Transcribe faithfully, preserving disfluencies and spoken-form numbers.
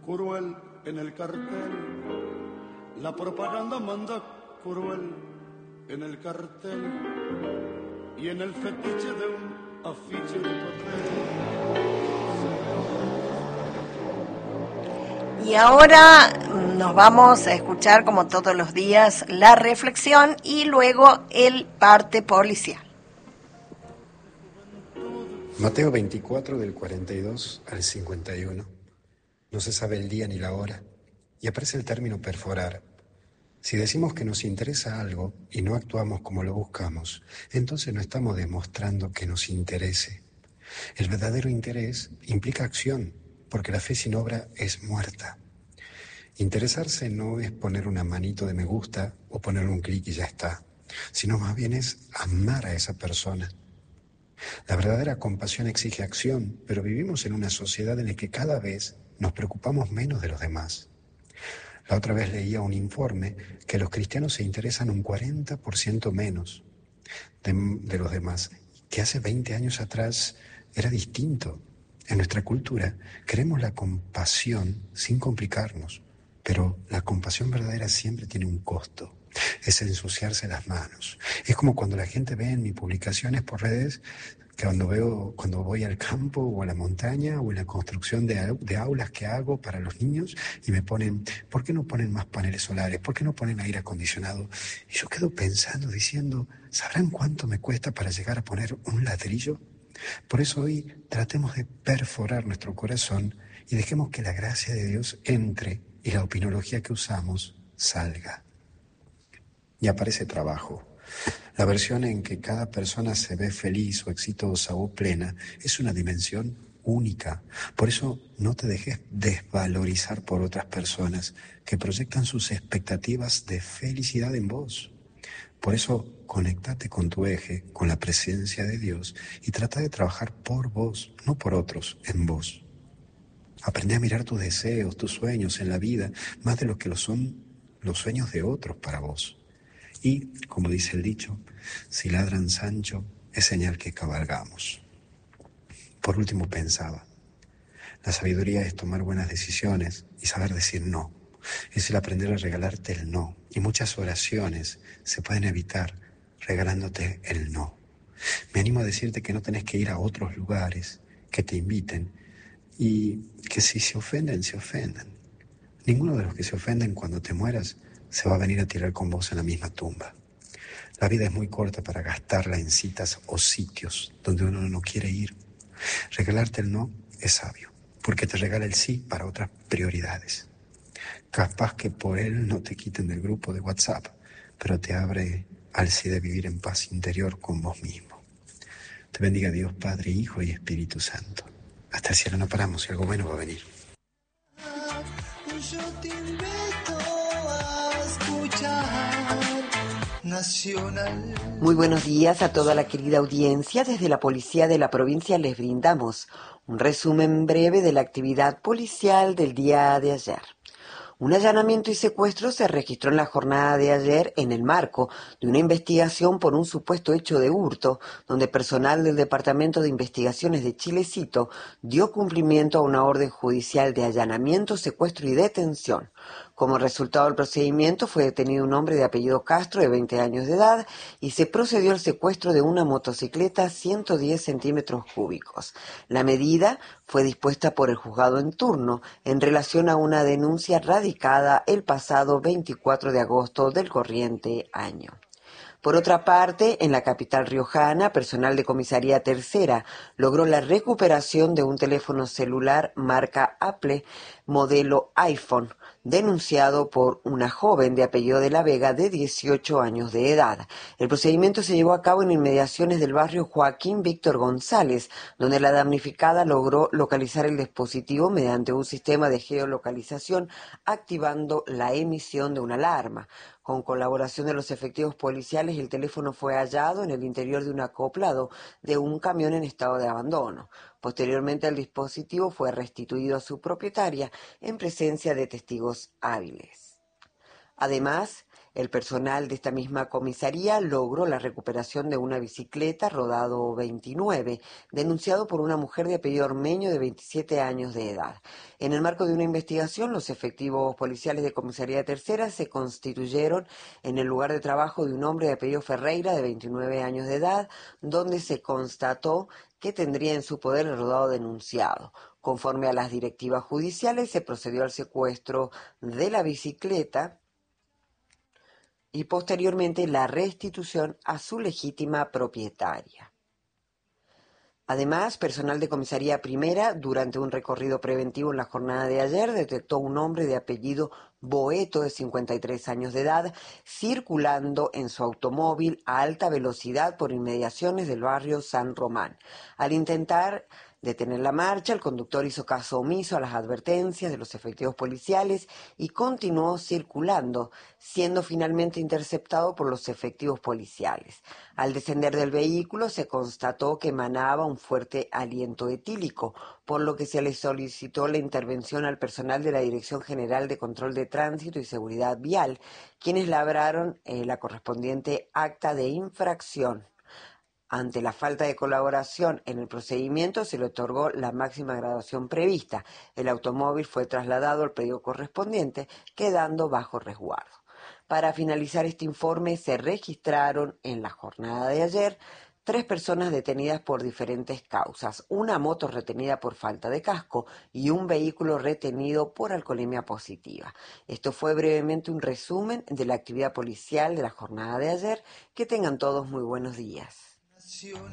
cruel en el cartel. La propaganda manda cruel en el cartel y en el fetiche de un afiche de papel. Y ahora nos vamos a escuchar, como todos los días, la reflexión y luego el parte policial. Mateo veinticuatro, del cuarenta y dos al cincuenta y uno. No se sabe el día ni la hora, y aparece el término perforar. Si decimos que nos interesa algo y no actuamos como lo buscamos, entonces no estamos demostrando que nos interese. El verdadero interés implica acción, porque la fe sin obra es muerta. Interesarse no es poner una manito de me gusta o poner un clic y ya está, sino más bien es amar a esa persona. La verdadera compasión exige acción, pero vivimos en una sociedad en la que cada vez nos preocupamos menos de los demás. La otra vez leía un informe que los cristianos se interesan un cuarenta por ciento menos de, de los demás, que hace veinte años atrás era distinto. En nuestra cultura queremos la compasión sin complicarnos, pero la compasión verdadera siempre tiene un costo. Es ensuciarse las manos. Es como cuando la gente ve en mis publicaciones por redes que cuando veo, cuando voy al campo o a la montaña o en la construcción de, de aulas que hago para los niños y me ponen, ¿por qué no ponen más paneles solares? ¿Por qué no ponen aire acondicionado? Y yo quedo pensando, diciendo, ¿sabrán cuánto me cuesta para llegar a poner un ladrillo? Por eso hoy tratemos de perforar nuestro corazón y dejemos que la gracia de Dios entre y la opinología que usamos salga. Y aparece trabajo. La versión en que cada persona se ve feliz o exitosa o plena es una dimensión única. Por eso no te dejes desvalorizar por otras personas que proyectan sus expectativas de felicidad en vos. Por eso conéctate con tu eje, con la presencia de Dios y trata de trabajar por vos, no por otros, en vos. Aprende a mirar tus deseos, tus sueños en la vida, más de lo que lo son los sueños de otros para vos. Y, como dice el dicho, si ladran Sancho, es señal que cabalgamos. Por último pensaba, la sabiduría es tomar buenas decisiones y saber decir no. Es el aprender a regalarte el no. Y muchas oraciones se pueden evitar regalándote el no. Me animo a decirte que no tenés que ir a otros lugares, que te inviten y que si se ofenden, se ofendan. Ninguno de los que se ofenden cuando te mueras se va a venir a tirar con vos en la misma tumba. La vida es muy corta para gastarla en citas o sitios donde uno no quiere ir. Regalarte el no es sabio, porque te regala el sí para otras prioridades. Capaz que por él no te quiten del grupo de WhatsApp, pero te abre al sí de vivir en paz interior con vos mismo. Te bendiga Dios, Padre, Hijo y Espíritu Santo. Hasta el cielo no paramos y algo bueno va a venir. Yo te invito a escuchar Nacional. Muy buenos días a toda la querida audiencia. Desde la Policía de la provincia les brindamos un resumen breve de la actividad policial del día de ayer. Un allanamiento y secuestro se registró en la jornada de ayer en el marco de una investigación por un supuesto hecho de hurto, donde personal del Departamento de Investigaciones de Chilecito dio cumplimiento a una orden judicial de allanamiento, secuestro y detención. Como resultado del procedimiento fue detenido un hombre de apellido Castro de veinte años de edad y se procedió al secuestro de una motocicleta ciento diez centímetros cúbicos. La medida fue dispuesta por el juzgado en turno en relación a una denuncia radicada el pasado veinticuatro de agosto del corriente año. Por otra parte, en la capital riojana, personal de comisaría tercera logró la recuperación de un teléfono celular marca Apple, modelo iPhone, denunciado por una joven de apellido de la Vega de dieciocho años de edad. El procedimiento se llevó a cabo en inmediaciones del barrio Joaquín Víctor González, donde la damnificada logró localizar el dispositivo mediante un sistema de geolocalización, activando la emisión de una alarma. Con colaboración de los efectivos policiales, el teléfono fue hallado en el interior de un acoplado de un camión en estado de abandono. Posteriormente, el dispositivo fue restituido a su propietaria en presencia de testigos hábiles. Además, El personal de esta misma comisaría logró la recuperación de una bicicleta rodado veintinueve, denunciado por una mujer de apellido Ormeño de veintisiete años de edad. En el marco de una investigación, los efectivos policiales de Comisaría Tercera se constituyeron en el lugar de trabajo de un hombre de apellido Ferreira de veintinueve años de edad, donde se constató que tendría en su poder el rodado denunciado. Conforme a las directivas judiciales, se procedió al secuestro de la bicicleta y posteriormente la restitución a su legítima propietaria. Además, personal de Comisaría Primera, durante un recorrido preventivo en la jornada de ayer, detectó un hombre de apellido Boeto, de cincuenta y tres años de edad, circulando en su automóvil a alta velocidad por inmediaciones del barrio San Román. Al intentar detener la marcha, el conductor hizo caso omiso a las advertencias de los efectivos policiales y continuó circulando, siendo finalmente interceptado por los efectivos policiales. Al descender del vehículo se constató que emanaba un fuerte aliento etílico, por lo que se le solicitó la intervención al personal de la Dirección General de Control de Tránsito y Seguridad Vial, quienes labraron eh, la correspondiente acta de infracción. Ante la falta de colaboración en el procedimiento, se le otorgó la máxima graduación prevista. El automóvil fue trasladado al predio correspondiente, quedando bajo resguardo. Para finalizar este informe, se registraron en la jornada de ayer tres personas detenidas por diferentes causas, una moto retenida por falta de casco y un vehículo retenido por alcoholemia positiva. Esto fue brevemente un resumen de la actividad policial de la jornada de ayer. Que tengan todos muy buenos días.